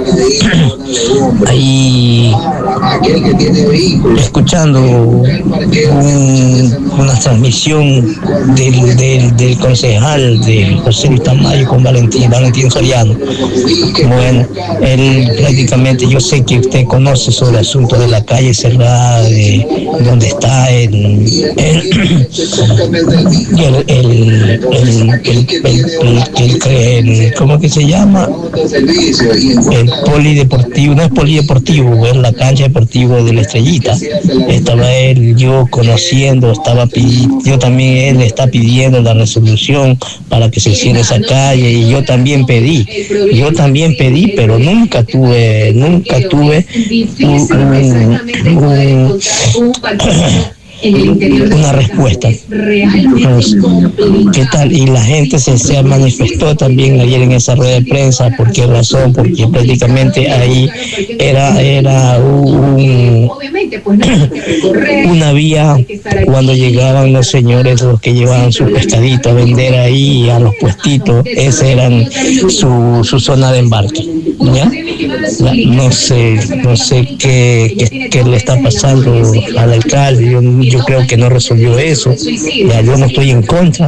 ahí escuchando una transmisión del concejal de José Luis Tamayo con Valentín Soriano. Bueno, él prácticamente, yo sé que usted conoce sobre el asunto de la calle cerrada, de donde está ¿cómo que se llama? El polideportivo, no es polideportivo, es la cancha deportiva de la Estrellita. Estaba él, yo conociendo, yo también, él está pidiendo la resolución para que se cierre esa calle, y yo también pedí, pero nunca tuve una respuesta. ¿Qué tal? Y la gente se manifestó también ayer en esa rueda de prensa. ¿Por qué razón? Porque prácticamente ahí era una vía cuando llegaban los señores, los que llevaban su pescadito a vender ahí a los puestitos. Esa eran su zona de embarque, ¿ya? No sé qué le está pasando al alcalde. Yo creo que no resolvió eso. Ya, yo no estoy en contra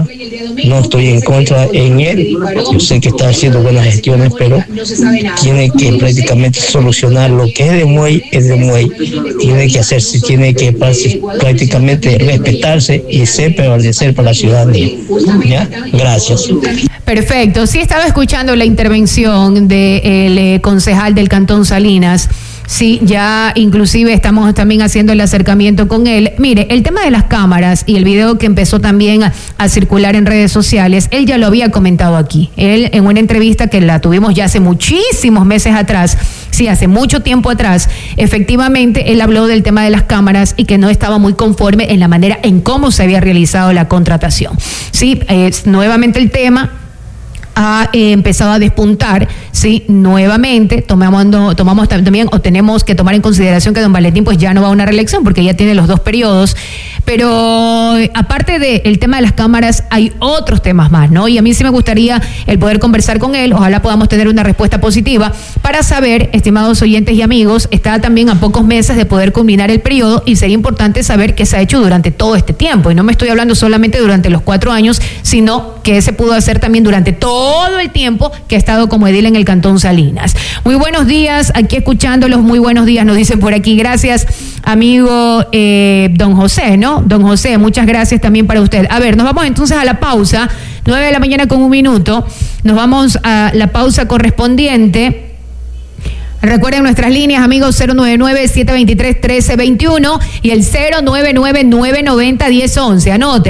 en él. Yo sé que está haciendo buenas gestiones, pero tiene que prácticamente solucionar lo que es de Muey, tiene que prácticamente respetarse y ser prevalecer para la ciudadanía. ¿Ya? Gracias. Perfecto. Sí, estaba escuchando la intervención del concejal del Cantón Salinas. Sí, ya inclusive estamos también haciendo el acercamiento con él. Mire, el tema de las cámaras y el video que empezó también a circular en redes sociales, él ya lo había comentado aquí. Él, en una entrevista que la tuvimos ya hace muchísimos meses atrás, sí, hace mucho tiempo atrás, efectivamente él habló del tema de las cámaras y que no estaba muy conforme en la manera en cómo se había realizado la contratación. Sí, nuevamente el tema ha empezado a despuntar, sí, nuevamente tomamos también, o tenemos que tomar en consideración que don Valentín pues ya no va a una reelección porque ya tiene los 2 periodos, pero aparte del tema de las cámaras hay otros temas más, ¿no? Y a mí sí me gustaría el poder conversar con él, ojalá podamos tener una respuesta positiva para saber, estimados oyentes y amigos, está también a pocos meses de poder culminar el periodo y sería importante saber qué se ha hecho durante todo este tiempo, y no me estoy hablando solamente durante los 4 años, sino que se pudo hacer también durante todo el tiempo que ha estado como edil en el Cantón Salinas. Muy buenos días, aquí escuchándolos, muy buenos días, nos dicen por aquí. Gracias, amigo don José, ¿no? Don José, muchas gracias también para usted. A ver, nos vamos entonces a la pausa, 9 de la mañana con 1 minuto, nos vamos a la pausa correspondiente. Recuerden nuestras líneas, amigos, 099-723-1321 y el 099-990-1011. Anote,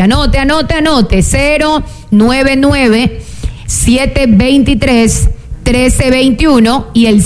099-723-1321 y el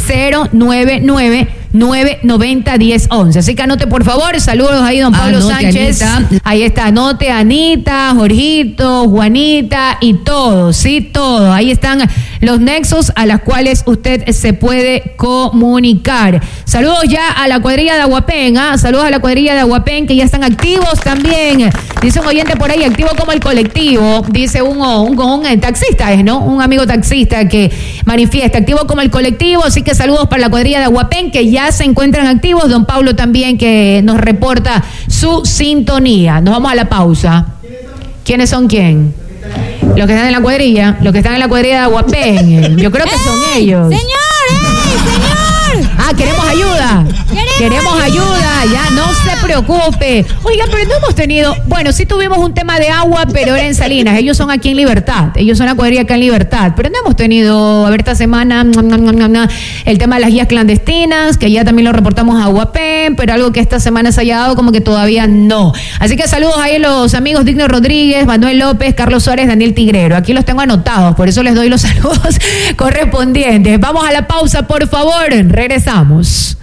099-990-1011. Así que anote, por favor. Saludos ahí, don Pablo Sánchez. Anita. Ahí está, anote, Anita, Jorgito, Juanita y todo, sí, todo. Ahí están los nexos a los cuales usted se puede comunicar. Saludos ya a la cuadrilla de Aguapén, saludos a la cuadrilla de Aguapén que ya están activos también. Dice un oyente por ahí, activo como el colectivo. Dice un taxista, ¿no? Un amigo taxista que manifiesta, activo como el colectivo. Así que saludos para la cuadrilla de Aguapén que ya se encuentran activos. Don Pablo también que nos reporta su sintonía. Nos vamos a la pausa. ¿Quiénes son quién? Los que están en la cuadrilla, de Aguapén. Yo creo que son ellos. ¡Señor! Queremos ayuda. Queremos ayuda, ya no se preocupe. Oiga, pero no hemos tenido, bueno, sí tuvimos un tema de agua, pero era en Salinas. Ellos son aquí en Libertad, ellos son la cuadrilla acá en Libertad, pero no hemos tenido, a ver, esta semana, el tema de las guías clandestinas, que ya también lo reportamos a Aguapén, pero algo que esta semana se haya dado como que todavía no. Así que saludos ahí a los amigos Digno Rodríguez, Manuel López, Carlos Suárez, Daniel Tigrero. Aquí los tengo anotados, por eso les doy los saludos correspondientes. Vamos a la pausa, por favor. Regresamos.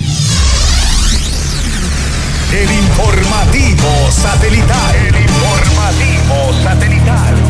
El informativo satelital.